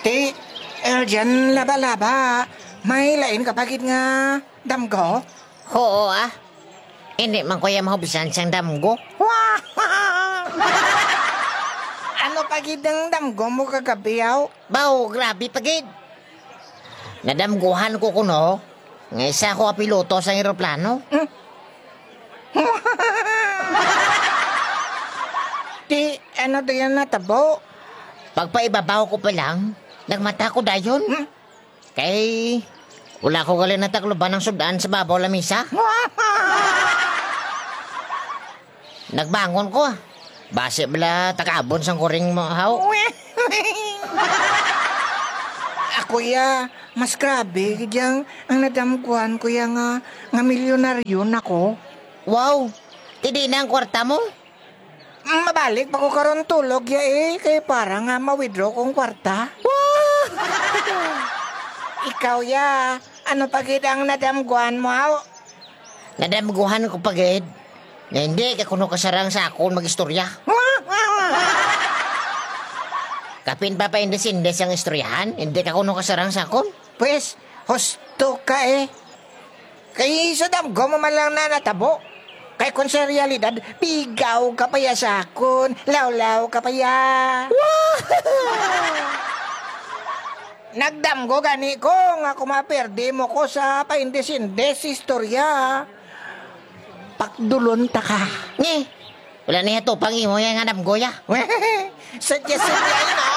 Ti, dyan laba-laba. May lain kapagid nga damgo? Oo Hindi man ko yung mahubisan siyang damgo. Ano pagid ang damgo mo kagabiyaw? Baw, grabe pagid. Nadamguhan ko kuno. Nga isa ko piloto sa aeroplano. Ti, ano diyan natabo? Pagpaibabaw ko pa lang, nagmata ko dayon. Kay, wala ko galing natakloban ng sudaan sa babaw lamisa. Nagbangon ko Base bala takabon sang kuring mahaw. Ako mas grabe gidyang ang nadamkuhan ko nga milyonaryo nako. Wow, hindi na ang kwarta mo? Mabalik pa ko karon tulog kay para nga ma-withdraw kong kwarta. Ikaw ano pagid ang nadamkuhan mo? Nadamguhan ko pagid. Na hindi ka kuno kasarang sa akon magistorya. Kapin pa indes-indes ang istoryahan, hindi ka kuno kasarang sa akon. Pues, husto ka Kay sa damgo mo man lang na natabo. Kay kung sa realidad, bigaw ka pa sa akon, lawlaw ka pa Nagdamgo gani ko nga kumaperde mo ko sa paindes-indes istorya. Pakdulon ta ka. Wala niya to, pangimo yung hanap goya. Sadya-sadya